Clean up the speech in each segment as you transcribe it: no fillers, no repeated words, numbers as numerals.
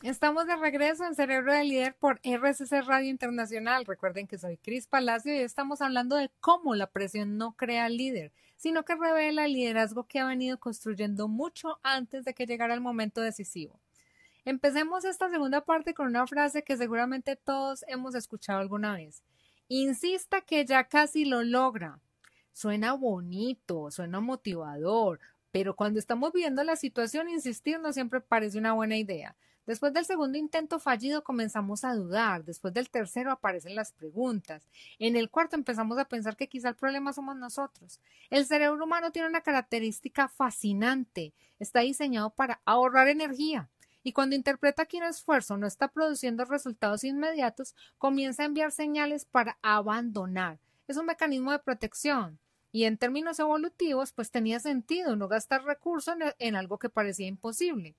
Estamos de regreso en Cerebro de Líder por RCC Radio Internacional. Recuerden que soy Cris Palacio y estamos hablando de cómo la presión no crea líder, sino que revela el liderazgo que ha venido construyendo mucho antes de que llegara el momento decisivo. Empecemos esta segunda parte con una frase que seguramente todos hemos escuchado alguna vez. Insista que ya casi lo logra. Suena bonito, suena motivador, pero cuando estamos viendo la situación, insistir no siempre parece una buena idea. Después del segundo intento fallido comenzamos a dudar, después del tercero aparecen las preguntas, en el cuarto empezamos a pensar que quizá el problema somos nosotros. El cerebro humano tiene una característica fascinante, está diseñado para ahorrar energía. Y cuando interpreta que un esfuerzo no está produciendo resultados inmediatos, comienza a enviar señales para abandonar. Es un mecanismo de protección. Y en términos evolutivos, pues tenía sentido no gastar recursos en algo que parecía imposible.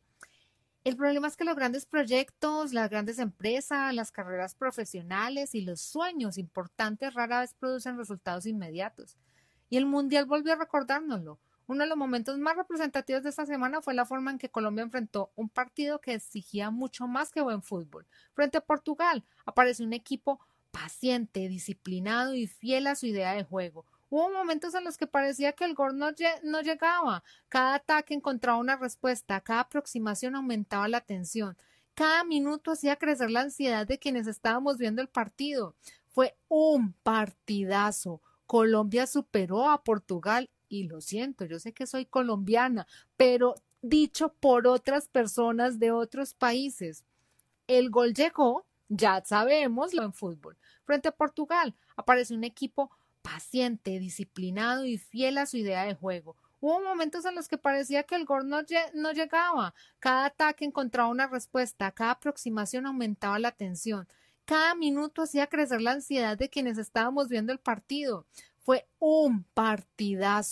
El problema es que los grandes proyectos, las grandes empresas, las carreras profesionales y los sueños importantes rara vez producen resultados inmediatos. Y el Mundial volvió a recordárnoslo. Uno de los momentos más representativos de esta semana fue la forma en que Colombia enfrentó un partido que exigía mucho más que buen fútbol. Frente a Portugal apareció un equipo paciente, disciplinado y fiel a su idea de juego. Hubo momentos en los que parecía que el gol no llegaba. Cada ataque encontraba una respuesta, cada aproximación aumentaba la tensión. Cada minuto hacía crecer la ansiedad de quienes estábamos viendo el partido. Fue un partidazo. Colombia superó a Portugal y lo siento, yo sé que soy colombiana, pero dicho por otras personas de otros países. El gol llegó, ya sabemos, lo en fútbol. Frente a Portugal apareció un equipo paciente, disciplinado y fiel a su idea de juego. Hubo momentos en los que parecía que el gol no llegaba. Cada ataque encontraba una respuesta, cada aproximación aumentaba la tensión. Cada minuto hacía crecer la ansiedad de quienes estábamos viendo el partido. Fue un partidazo.